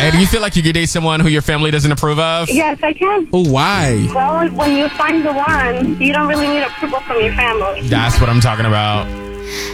Hey, do you feel like you could date someone who your family doesn't approve of? Yes, I can. Oh, why? Well, when you find the one, you don't really need approval from your family. That's what I'm talking about.